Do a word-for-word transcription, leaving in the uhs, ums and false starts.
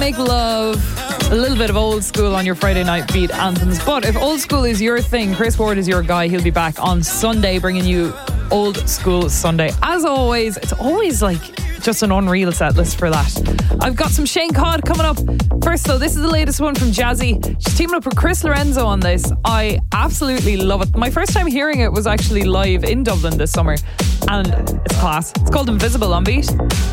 make love, a little bit of old school on your Friday night beat anthems. But if old school is your thing, Chris Ward is your guy. He'll be back on Sunday bringing you Old School Sunday. As always, it's always like just an unreal set list for that. I've got some Shane Codd coming up. First though, this is the latest one from Jazzy. She's teaming up with Chris Lorenzo on this. I absolutely love it. My first time hearing it was actually live in Dublin this summer, and it's class. It's called Invisible on Beat.